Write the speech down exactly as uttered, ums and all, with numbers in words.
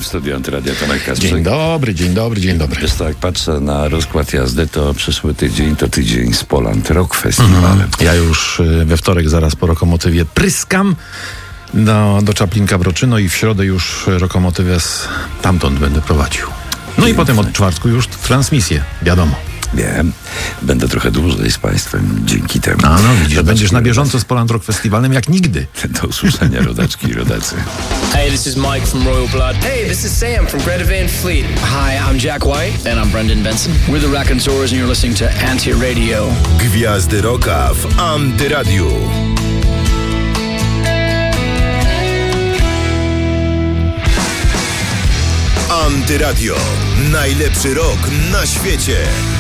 studiu Antyradia Tomek Kasprzyk. Dzień dobry, dzień dobry, dzień dobry. Wiesz, tak jak patrzę na rozkład jazdy, to przyszły tydzień to tydzień z Poland Rock Festiwalem. Mhm. Ja już we wtorek zaraz po Rokomotywie pryskam do, do Czaplinka Broczyno i w środę już Rokomotywę z tamtąd będę prowadził. No Piękne. I potem od czwartku już transmisję, wiadomo. Wiem, będę trochę dłużej z Państwem dzięki temu. A no widzisz, będziesz na bieżąco z Poland Rock Festiwalem jak nigdy. Do usłyszenia, rodaczki i rodacy. Hey, this is Mike from Royal Blood. Hey, this is Sam from Greta Van Fleet. Hi, I'm Jack White. And I'm Brendan Benson. We're the Raconteurs and you're listening to Anti-Radio. Gwiazdy Rocka w Antyradiu. Antyradio. Najlepszy rok na świecie.